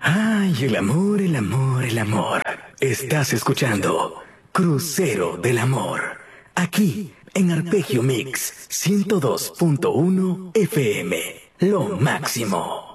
Ay, el amor, el amor, el amor. Estás escuchando Crucero del Amor. Aquí, en Arpegio Mix 102.1 FM. Lo máximo.